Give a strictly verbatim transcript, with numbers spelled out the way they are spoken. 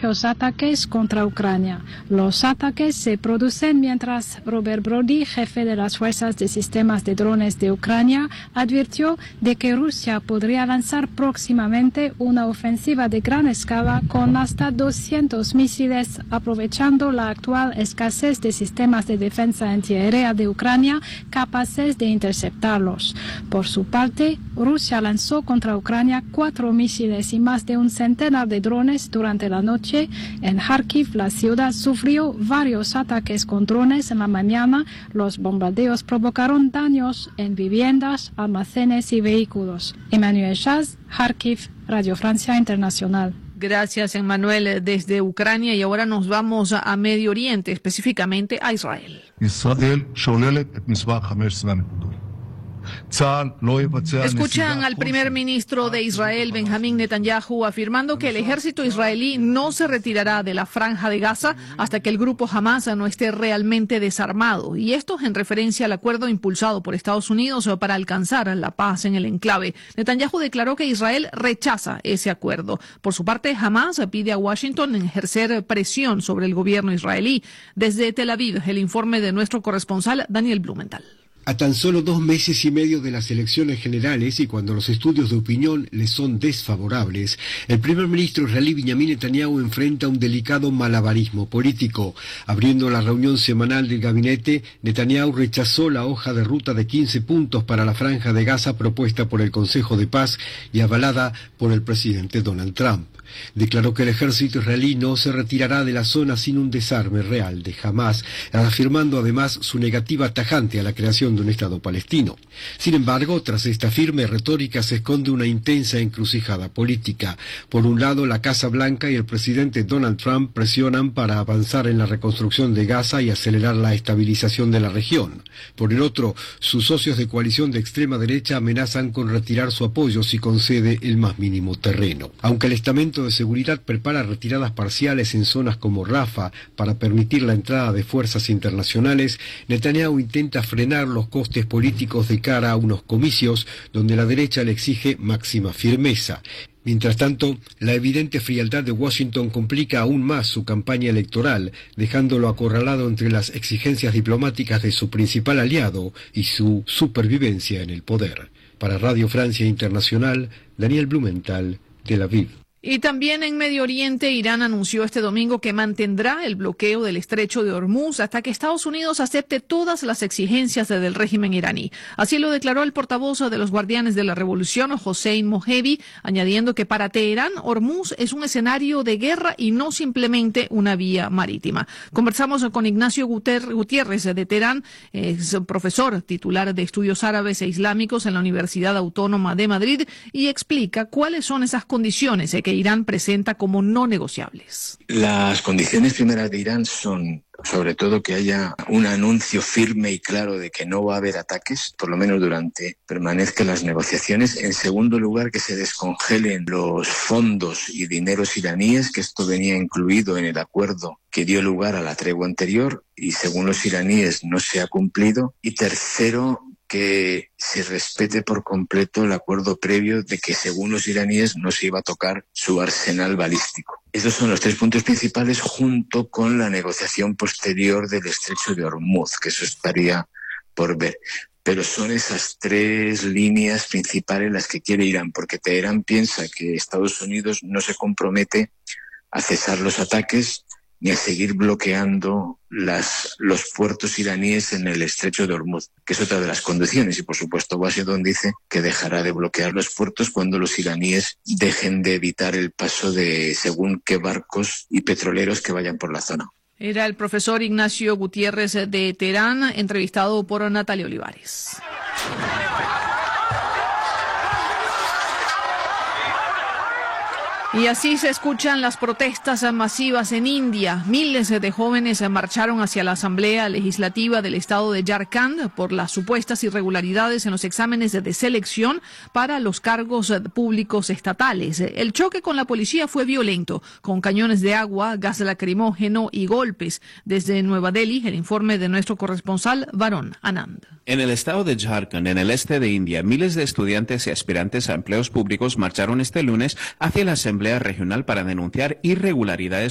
propios ataques contra Ucrania. Los ataques se producen mientras Robert Brody, jefe de las fuerzas de sistemas de drones de Ucrania, advirtió de que Rusia podría lanzar próximamente una ofensiva de gran escala con hasta doscientos misiles, aprovechando la actual escasez de sistemas de defensa antiaérea de Ucrania capaces de interceptarlos. Por su parte, Rusia lanzó contra Ucrania cuatro misiles y más de un centenar de drones durante la noche. En Kharkiv, la ciudad sufrió varios ataques con drones en la mañana. Los bombardeos provocaron daños en viviendas, almacenes y vehículos. Emmanuel Chaz, Kharkiv, Radio Francia Internacional. Gracias, Emmanuel, desde Ucrania. Y ahora nos vamos a, a Medio Oriente, específicamente a Israel. Israel שוללת את מספר חמש עשרה הנקודות. Escuchan al primer ministro de Israel, Benjamín Netanyahu, afirmando que el ejército israelí no se retirará de la franja de Gaza hasta que el grupo Hamas no esté realmente desarmado. Y esto en referencia al acuerdo impulsado por Estados Unidos para alcanzar la paz en el enclave. Netanyahu declaró que Israel rechaza ese acuerdo. Por su parte, Hamas pide a Washington ejercer presión sobre el gobierno israelí. Desde Tel Aviv, el informe de nuestro corresponsal Daniel Blumenthal. A tan solo dos meses y medio de las elecciones generales y cuando los estudios de opinión le son desfavorables, el primer ministro israelí Benjamín Netanyahu enfrenta un delicado malabarismo político. Abriendo la reunión semanal del gabinete, Netanyahu rechazó la hoja de ruta de quince puntos para la franja de Gaza propuesta por el Consejo de Paz y avalada por el presidente Donald Trump. Declaró que el ejército israelí no se retirará de la zona sin un desarme real de Hamas, afirmando además su negativa tajante a la creación de un Estado palestino. Sin embargo, tras esta firme retórica se esconde una intensa encrucijada política. Por un lado, la Casa Blanca y el presidente Donald Trump presionan para avanzar en la reconstrucción de Gaza y acelerar la estabilización de la región. Por el otro, sus socios de coalición de extrema derecha amenazan con retirar su apoyo si concede el más mínimo terreno. Aunque el estamento de seguridad prepara retiradas parciales en zonas como Rafah para permitir la entrada de fuerzas internacionales, Netanyahu intenta frenar los costes políticos de cara a unos comicios donde la derecha le exige máxima firmeza. Mientras tanto, la evidente frialdad de Washington complica aún más su campaña electoral, dejándolo acorralado entre las exigencias diplomáticas de su principal aliado y su supervivencia en el poder. Para Radio Francia Internacional, Daniel Blumenthal, Tel Aviv. Y también en Medio Oriente, Irán anunció este domingo que mantendrá el bloqueo del estrecho de Hormuz hasta que Estados Unidos acepte todas las exigencias del régimen iraní. Así lo declaró el portavoz de los Guardianes de la Revolución, Hossein Mohebi, añadiendo que para Teherán, Hormuz es un escenario de guerra y no simplemente una vía marítima. Conversamos con Ignacio Gutiérrez de Teherán, es profesor titular de Estudios Árabes e Islámicos en la Universidad Autónoma de Madrid, y explica cuáles son esas condiciones que Irán presenta como no negociables. Las condiciones primeras de Irán son, sobre todo, que haya un anuncio firme y claro de que no va a haber ataques, por lo menos durante permanezcan las negociaciones. En segundo lugar, que se descongelen los fondos y dineros iraníes, que esto venía incluido en el acuerdo que dio lugar a la tregua anterior y según los iraníes no se ha cumplido. Y tercero, que se respete por completo el acuerdo previo de que según los iraníes no se iba a tocar su arsenal balístico. Estos son los tres puntos principales junto con la negociación posterior del estrecho de Hormuz, que eso estaría por ver. Pero son esas tres líneas principales las que quiere Irán, porque Teherán piensa que Estados Unidos no se compromete a cesar los ataques ni a seguir bloqueando las, los puertos iraníes en el estrecho de Hormuz, que es otra de las condiciones. Y por supuesto Washington dice que dejará de bloquear los puertos cuando los iraníes dejen de evitar el paso de según qué barcos y petroleros que vayan por la zona. Era el profesor Ignacio Gutiérrez de Teherán, entrevistado por Natalia Olivares. Y así se escuchan las protestas masivas en India. Miles de jóvenes marcharon hacia la Asamblea Legislativa del estado de Jharkhand por las supuestas irregularidades en los exámenes de selección para los cargos públicos estatales. El choque con la policía fue violento, con cañones de agua, gas lacrimógeno y golpes. Desde Nueva Delhi, el informe de nuestro corresponsal, Varun Anand. En el estado de Jharkhand, en el este de India, miles de estudiantes y aspirantes a empleos públicos marcharon este lunes hacia la Asamblea Regional para denunciar irregularidades